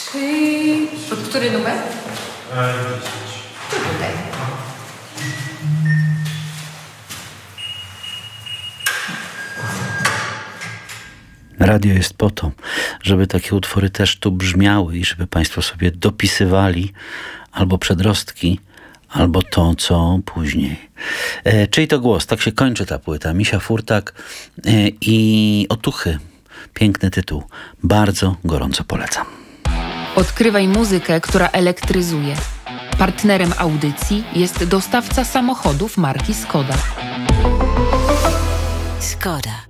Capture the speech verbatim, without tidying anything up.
Czyli... Który numer? Tu tutaj. Radio jest po to, żeby takie utwory też tu brzmiały i żeby Państwo sobie dopisywali albo przedrostki, albo to, co później. E, czyj to głos? Tak się kończy ta płyta. Misia Furtak e, i Otuchy. Piękny tytuł. Bardzo gorąco polecam. Odkrywaj muzykę, która elektryzuje. Partnerem audycji jest dostawca samochodów marki Skoda. Skoda.